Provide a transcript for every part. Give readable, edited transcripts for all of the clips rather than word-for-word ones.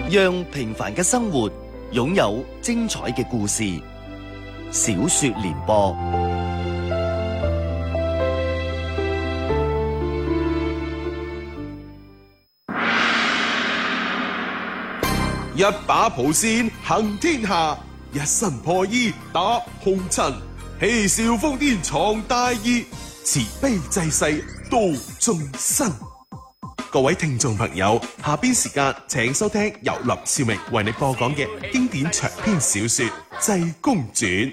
讓平凡嘅生活擁有精彩嘅故事。小說聯播， 一把蒲扇行天下，一身破衣打紅塵，嬉笑瘋癲闖大義，慈悲濟世度眾生。各位聽眾朋友，下邊時間請收聽由林兆明為你播講嘅經典長篇小說《濟公傳》。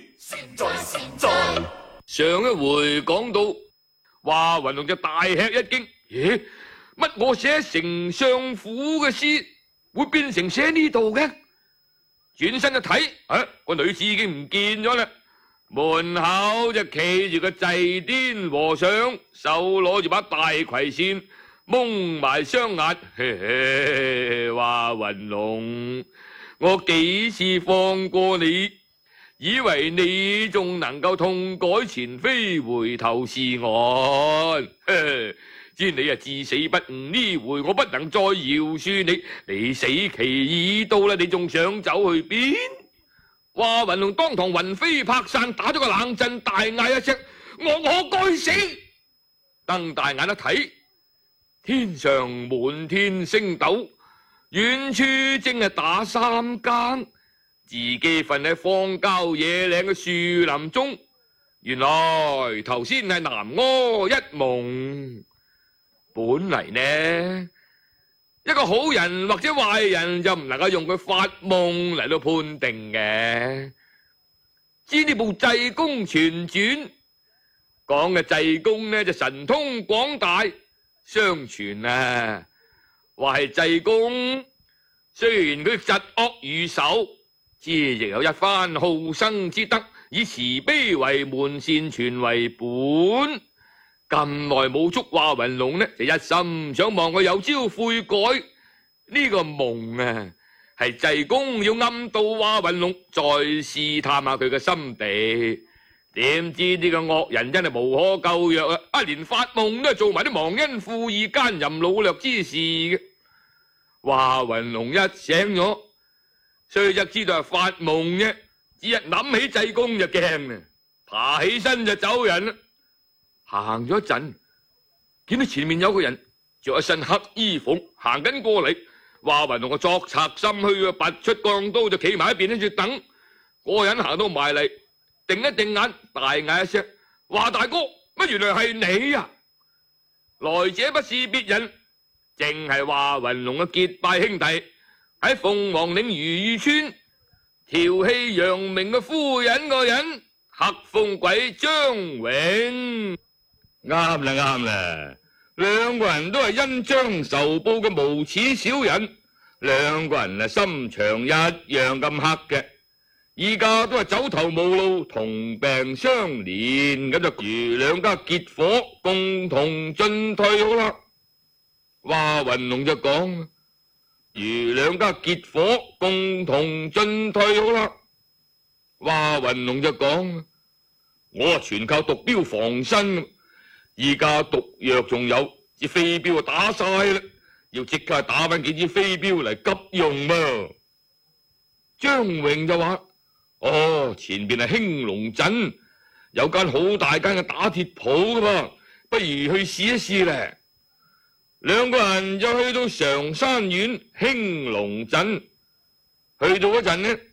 上一回講到華雲龍就大吃一驚，咦？乜我寫丞相府嘅詩會變成寫呢度嘅？轉身一睇，個女子已經唔見咗啦。門口就企住個濟癲和尚，手攞住把大葵扇，蒙埋雙眼。嘿嘿，華雲龍，我幾次放過你，以為你仲能夠痛改前非，回頭是岸。知你至死不悟，呢回我不能再饒恕你。你死期已到啦，你仲想走去邊？華雲龍當堂魂飛魄散，打咗個冷震，大嗌一聲：我該死！瞪大眼一睇，天上滿天星斗，遠處正係打三更，自己瞓喺荒郊野嶺嘅樹林中。原來頭先係南柯一夢。本嚟呢，一個好人或者壞人就唔能夠用佢發夢嚟到判定嘅。知呢部《濟公傳傳》講嘅濟公呢就神通廣大，相傳話係濟公雖然佢疾惡如仇，之亦有一番好生之德，以慈悲為門，善傳為本。咁耐冇捉華雲龍呢，就一心想望佢有朝悔改。呢個夢係濟公要暗度華雲龍，再試探下佢嘅心地。點知呢個惡人真係無可救藥啊！連發夢都係做埋啲忘恩負義、奸淫擄掠之事嘅。華雲龍一醒咗，雖則知道係發夢啫，只一諗起濟公就驚啦，爬起身就走人啦。行咗一陣，見到前面有個人着一身黑衣服行緊過嚟，華雲龍個作賊心虛啊，拔出鋼刀就企埋一邊喺度等。嗰個人行到埋嚟，定一定眼，大嗌一聲：華大哥，乜原來係你啊！來者不是別人，正係華雲龍嘅結拜兄弟，喺鳳凰嶺如意村調戲楊明嘅夫人個人，黑風鬼張永。啱啦，兩個人都係恩將仇報嘅無恥小人，兩個人心腸一樣咁黑嘅，依家都係走投無路，同病相憐，咁就如兩家結伙，共同進退好啦。華雲龍就講：如兩家結伙，共同進退好啦。華雲龍就講：我全靠毒鏢防身。依家毒藥仲有，支飛鏢打晒啦，要即刻打翻幾支飛鏢嚟急用噃。張榮就話：前邊係興隆鎮，有間好大間嘅打鐵鋪噶噃，不如去試一試咧。兩個人就去到常山縣興隆鎮，去到嗰陣呢，